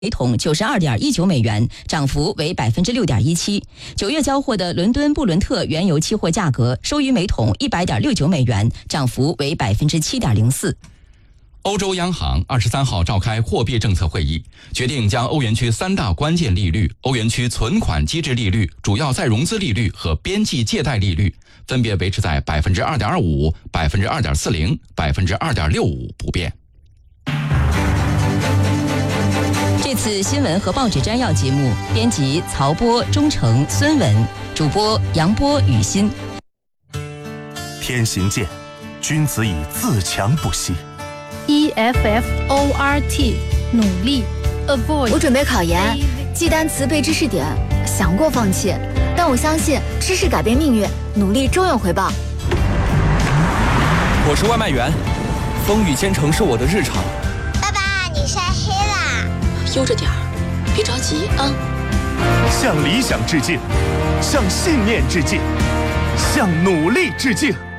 每桶92.19美元，涨幅为6.17%。9月交货的伦敦布伦特原油期货价格收于每桶100.69美元，涨幅为7.04%。 欧洲央行23号召开货币政策会议，决定将欧元区3大关键利率、欧元区存款机制利率、主要再融资利率和边际借贷利率分别维持在2.25%、2.40%、2.65%不变。 这次新闻和报纸摘要节目，编辑曹波、钟诚、孙文，主播杨波、雨欣。 天行健，君子以自强不息。 EFFORT 努力 Avoid。 我准备考研，记单词背知识点，想过放弃，但我相信知识改变命运，努力终有回报。 我是外卖员，风雨兼程是我的日常。 爸爸，你晒黑啦！ 悠着点儿，别着急啊。 向理想致敬，向信念致敬，向努力致敬。